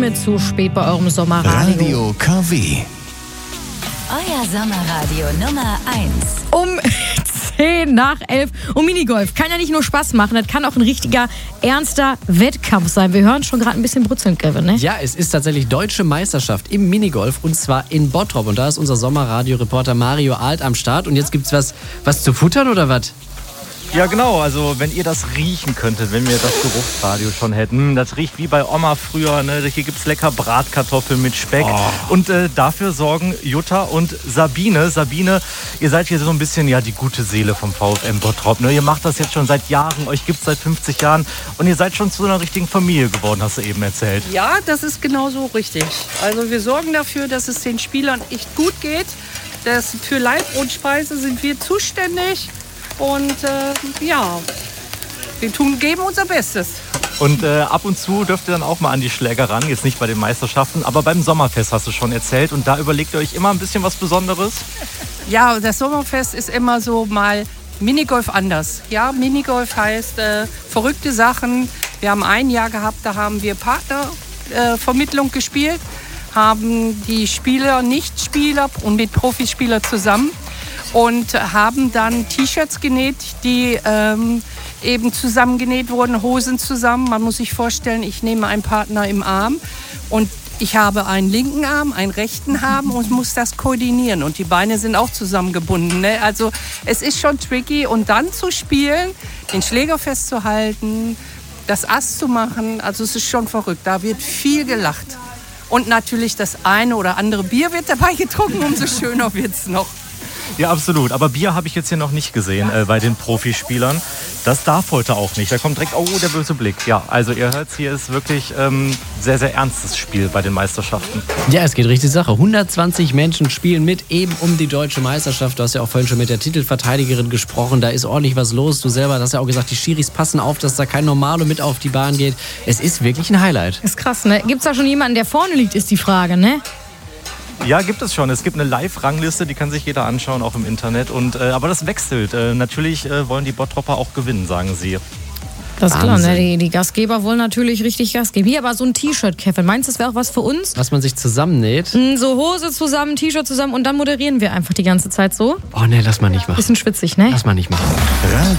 damit zu spät bei eurem Sommerradio. Radio KW. Euer Sommerradio Nummer 1. Um 10 nach 11. Und Minigolf kann ja nicht nur Spaß machen, das kann auch ein richtiger, ernster Wettkampf sein. Wir hören schon gerade ein bisschen brutzeln, Kevin, ne? Ja, es ist tatsächlich deutsche Meisterschaft im Minigolf und zwar in Bottrop. Und da ist unser Sommerradio-Reporter Mario Alt am Start. Und jetzt gibt's was zu futtern oder was? Ja genau, also wenn ihr das riechen könntet, wenn wir das Geruchsradio schon hätten. Das riecht wie bei Oma früher, ne? Hier gibt's lecker Bratkartoffeln mit Speck. Und dafür sorgen Jutta und Sabine. Sabine, ihr seid hier so ein bisschen ja die gute Seele vom VfM Bottrop. Ne? Ihr macht das jetzt schon seit Jahren, euch gibt's seit 50 Jahren und ihr seid schon zu einer richtigen Familie geworden, hast du eben erzählt. Ja, das ist genauso richtig. Also wir sorgen dafür, dass es den Spielern echt gut geht. Für Leib und Speise sind wir zuständig. Und wir geben unser Bestes. Und ab und zu dürft ihr dann auch mal an die Schläger ran, jetzt nicht bei den Meisterschaften, aber beim Sommerfest hast du schon erzählt. Und da überlegt ihr euch immer ein bisschen was Besonderes? Ja, das Sommerfest ist immer so mal Minigolf anders. Ja, Minigolf heißt verrückte Sachen. Wir haben ein Jahr gehabt, da haben wir Partnervermittlung gespielt, haben die Spieler, Nichtspieler und mit Profispieler zusammen. Und haben dann T-Shirts genäht, die eben zusammengenäht wurden, Hosen zusammen. Man muss sich vorstellen, ich nehme einen Partner im Arm und ich habe einen linken Arm, einen rechten Arm und muss das koordinieren. Und die Beine sind auch zusammengebunden. Ne? Also es ist schon tricky. Und dann zu spielen, den Schläger festzuhalten, das Ass zu machen, also es ist schon verrückt. Da wird viel gelacht. Und natürlich das eine oder andere Bier wird dabei getrunken, umso schöner wird es noch. Ja, absolut. Aber Bier habe ich jetzt hier noch nicht gesehen bei den Profispielern. Das darf heute auch nicht. Da kommt direkt, der böse Blick. Ja, also ihr hört, hier ist wirklich sehr, sehr ernstes Spiel bei den Meisterschaften. Ja, es geht richtig Sache. 120 Menschen spielen mit, eben um die deutsche Meisterschaft. Du hast ja auch vorhin schon mit der Titelverteidigerin gesprochen. Da ist ordentlich was los. Du selber hast ja auch gesagt, die Schiris passen auf, dass da kein Normalo mit auf die Bahn geht. Es ist wirklich ein Highlight. Ist krass, ne? Gibt's da schon jemanden, der vorne liegt, ist die Frage, ne? Ja, gibt es schon. Es gibt eine Live-Rangliste, die kann sich jeder anschauen, auch im Internet. Aber das wechselt. Natürlich wollen die Bottropper auch gewinnen, sagen sie. Das ist klar, ne? Die Gastgeber wollen natürlich richtig Gas geben. Hier aber so ein T-Shirt, Kevin. Meinst du, das wäre auch was für uns? Was man sich zusammennäht? So Hose zusammen, T-Shirt zusammen und dann moderieren wir einfach die ganze Zeit so. Oh ne, lass mal nicht machen. Bisschen schwitzig, ne? Lass mal nicht machen.